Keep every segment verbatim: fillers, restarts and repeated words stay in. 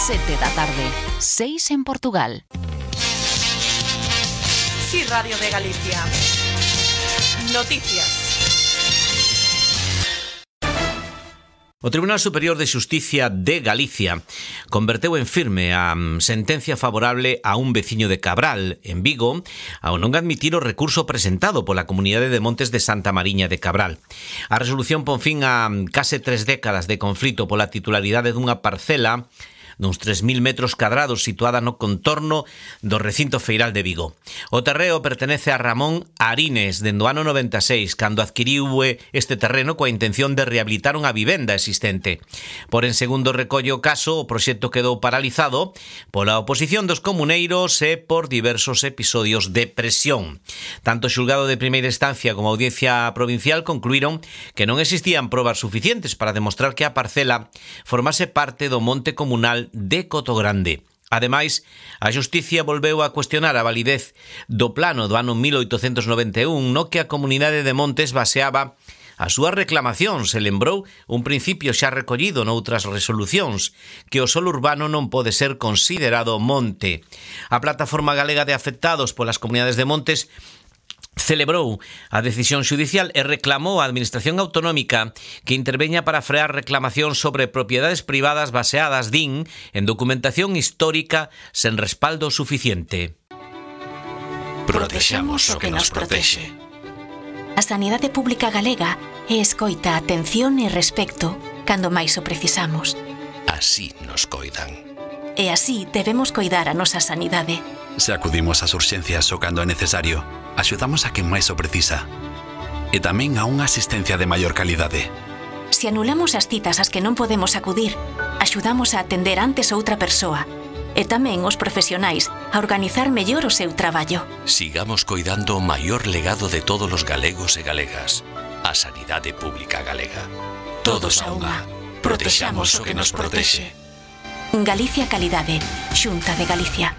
sete da tarde, seis en Portugal. Sí, Radio de Galicia. Noticias. O Tribunal Superior de Xusticia de Galicia converteu en firme a sentencia favorable a un veciño de Cabral, en Vigo, ao non admitir o recurso presentado pola Comunidade de Montes de Santa Mariña de Cabral. A resolución pon fin a case tres décadas de conflito pola titularidade dunha parcela duns tres mil metros cadrados situada no contorno do recinto feiral de Vigo. O terreo pertenece a Ramón Arines dende o ano noventa e seis, cando adquiriu este terreno coa intención de rehabilitar unha vivenda existente. Por en segundo recollo o caso, o proxecto quedou paralizado pola oposición dos comuneiros e por diversos episodios de presión. Tanto o xulgado de primeira instancia como a audiencia provincial concluíron que non existían probas suficientes para demostrar que a parcela formase parte do monte comunal de Cotogrande. Ademais, a Xusticia volveu a cuestionar a validez do plano do ano mil oitocentos noventa e un no que a Comunidade de Montes baseaba a súa reclamación. Se lembrou un principio xa recollido noutras resolucións, que o solo urbano non pode ser considerado monte. A Plataforma Galega de Afectados polas Comunidades de Montes celebrou a decisión xudicial e reclamou á Administración Autonómica que interveña para frear reclamacións sobre propiedades privadas baseadas, din, en documentación histórica sen respaldo suficiente. Protexamos o que nos protexe. A sanidade pública galega é escoita, atención e respecto cando máis o precisamos. Así nos coidan. E así debemos coidar a nosa sanidade. Se acudimos ás urxencias o cando é necesario, axudamos a quen máis o precisa. E tamén a unha asistencia de maior calidade. Se anulamos as citas ás que non podemos acudir, axudamos a atender antes outra persoa. E tamén os profesionais a organizar mellor o seu traballo. Sigamos coidando o maior legado de todos os galegos e galegas, a sanidade pública galega. Todos a unha. Protexamos o que nos protexe. Galicia Calidade, Xunta de Galicia.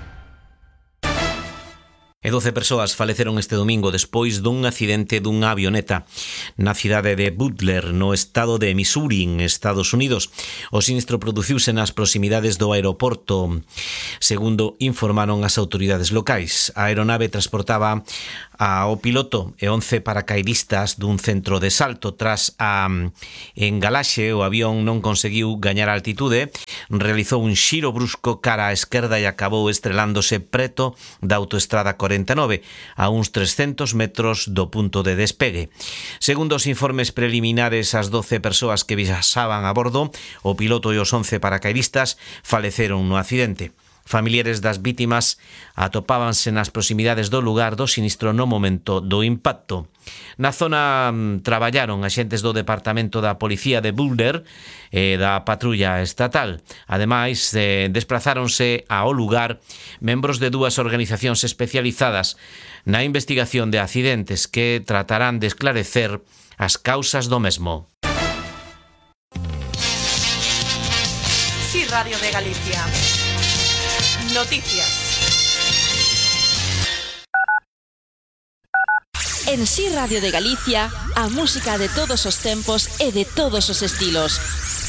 E doce persoas faleceron este domingo despois dun accidente dunha avioneta na cidade de Butler, no estado de Missouri, en Estados Unidos. O sinistro produciuse nas proximidades do aeroporto, segundo informaron as autoridades locais. A aeronave transportaba ao piloto e once paracaidistas dun centro de salto. Tras a engalaxe, o avión non conseguiu gañar altitude, realizou un xiro brusco cara á esquerda e acabou estrelándose preto da autoestrada cuarenta e nove, a uns trescentos metros do punto de despegue. Segundo os informes preliminares, as doce persoas que viaxaban a bordo, o piloto e os once paracaidistas, faleceron no accidente. Familiares das vítimas atopábanse nas proximidades do lugar do sinistro no momento do impacto. Na zona traballaron axentes do Departamento da Policía de Boulder e da Patrulla Estatal. Ademais, eh, desplazáronse ao lugar membros de dúas organizacións especializadas na investigación de accidentes que tratarán de esclarecer as causas do mesmo. Sí, Radio de Galicia. Noticias. En Sí Radio de Galicia, a música de todos os tempos e de todos os estilos.